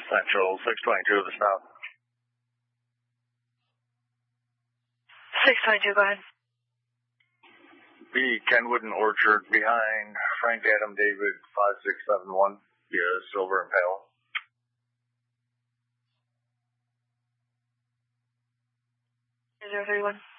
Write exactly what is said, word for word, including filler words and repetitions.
Central six twenty-two to the south. six twenty-two, go ahead. Be Kenwood and Orchard behind Frank Adam David five six seven one. Yeah, Silver Impala. zero three one.